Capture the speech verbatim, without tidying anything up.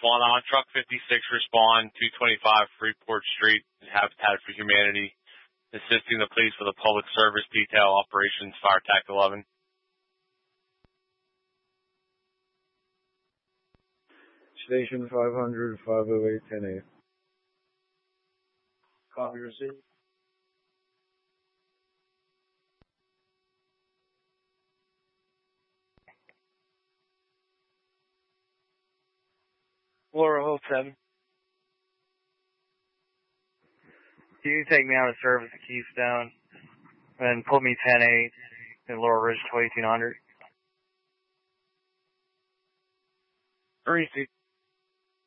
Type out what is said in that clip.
Swan Island. Truck fifty-six respond, two twenty-five Freeport Street, Habitat for Humanity, assisting the police with a public service detail operations, Fire Tac eleven. Station five hundred, five oh eight, ten eight. Copy receipt. Laura Hope seven. Can you take me out of service at Keystone and put me ten eight in Laurel Ridge to eighteen hundred? Receipt.